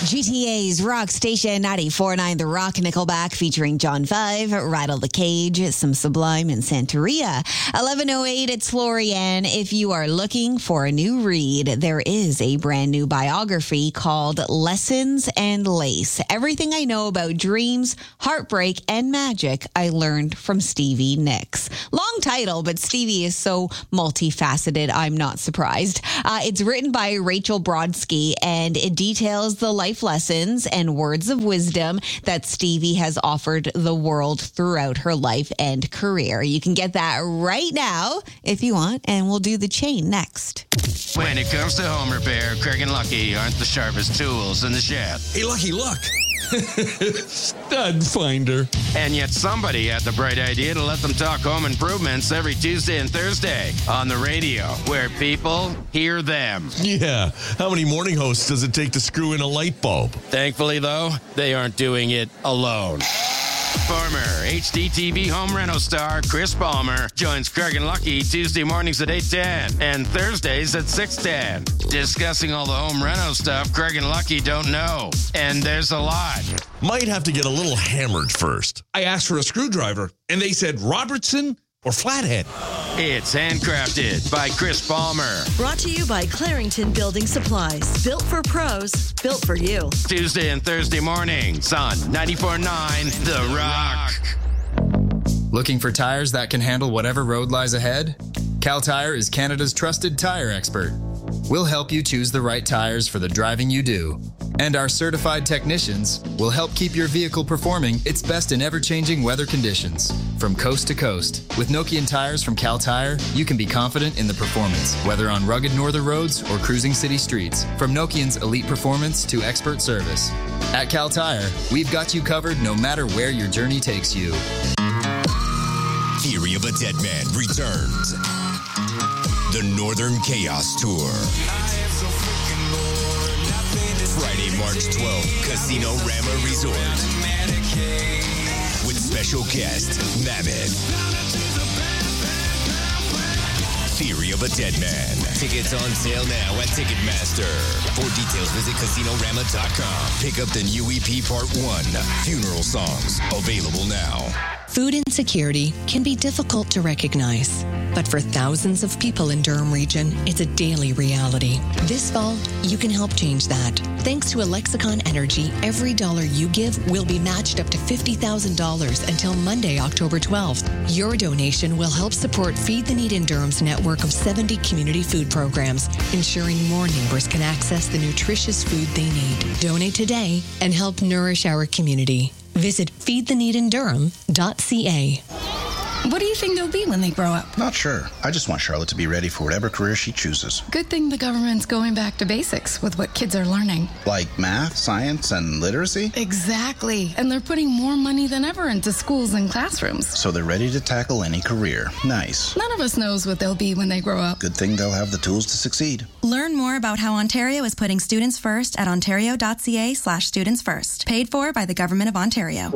GTA's Rock Station 94.9 The Rock, Nickelback featuring John 5, Rattle the Cage, some Sublime and Santeria. 11:08, it's Lorianne. If you are looking for a new read, there is a brand new biography called Lessons and Lace. Everything I know about dreams, heartbreak, and magic I learned from Stevie Nicks. Long title, but Stevie is so multifaceted, I'm not surprised. It's written by Rachel Brodsky, and it details the life lessons and words of wisdom that Stevie has offered the world throughout her life and career. You can get that right now if you want, and we'll do the chain next. When it comes to home repair, Craig and Lucky aren't the sharpest tools in the shed. Hey, Lucky, look. Stud finder. And yet somebody had the bright idea to let them talk home improvements every Tuesday and Thursday on the radio, where people hear them. Yeah. How many morning hosts does it take to screw in a light bulb? Thankfully, though, they aren't doing it alone. Former HDTV home reno star Chris Palmer joins Craig and Lucky Tuesday mornings at 8:10 and Thursdays at 6:10, discussing all the home reno stuff Craig and Lucky don't know. And there's a lot. Might have to get a little hammered first. I asked for a screwdriver, and they said Robertson or Flathead. It's handcrafted by Chris Palmer. Brought to you by Clarington Building Supplies. Built for pros, built for you. Tuesday and Thursday mornings on 94.9 The Rock. Looking for tires that can handle whatever road lies ahead? Cal Tire is Canada's trusted tire expert. We'll help you choose the right tires for the driving you do. And our certified technicians will help keep your vehicle performing its best in ever-changing weather conditions. From coast to coast, with Nokian tires from Cal Tire, you can be confident in the performance, whether on rugged northern roads or cruising city streets. From Nokian's elite performance to expert service. At Cal Tire, we've got you covered no matter where your journey takes you. Theory of a Dead Man returns. The Northern Chaos Tour. Friday, March 12th, Casino Rama Resort. With special guest, Mammoth. Theory of a Dead Man. Tickets on sale now at Ticketmaster. For details, visit CasinoRama.com. Pick up the new EP Part 1, Funeral Songs. Available now. Food insecurity can be difficult to recognize, but for thousands of people in Durham Region, it's a daily reality. This fall, you can help change that. Thanks to Alexicon Energy, every dollar you give will be matched up to $50,000 until Monday, October 12th. Your donation will help support Feed the Need in Durham's network of 70 community food programs, ensuring more neighbors can access the nutritious food they need. Donate today and help nourish our community. Visit feedtheneedindurham.ca. What do you think they'll be when they grow up? Not sure. I just want Charlotte to be ready for whatever career she chooses. Good thing the government's going back to basics with what kids are learning. Like math, science, and literacy? Exactly. And they're putting more money than ever into schools and classrooms. So they're ready to tackle any career. Nice. None of us knows what they'll be when they grow up. Good thing they'll have the tools to succeed. Learn more about how Ontario is putting students first at ontario.ca/students first. Paid for by the Government of Ontario.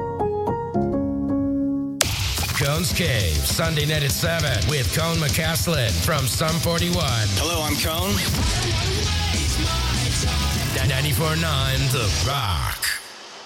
Cone's Cave, Sunday night at 7 with Cone McCaslin from Sum 41. Hello, I'm Cone. 94.9 The Rock.